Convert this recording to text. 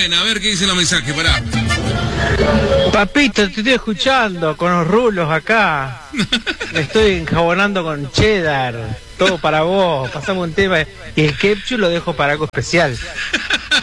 buena. A ver qué dicen los mensajes, pará. Papito, te estoy escuchando con los rulos acá. Me estoy enjabonando con cheddar. Todo para vos. Pasamos un tema. Y el ketchup lo dejo para algo especial.